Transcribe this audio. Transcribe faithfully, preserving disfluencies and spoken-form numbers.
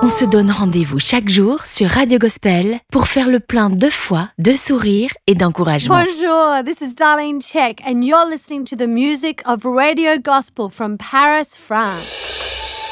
On se donne rendez-vous chaque jour sur Radio Gospel pour faire le plein de foi, de sourire et d'encouragement. Bonjour, this is Darlene Check and you're listening to the music of Radio Gospel from Paris, France.